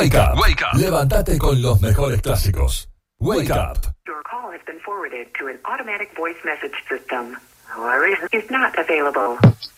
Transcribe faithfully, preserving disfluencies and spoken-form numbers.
Wake up. Wake up. Levántate con los mejores clásicos. Wake up. Your call has been forwarded to an automatic voice message system. However, is not available.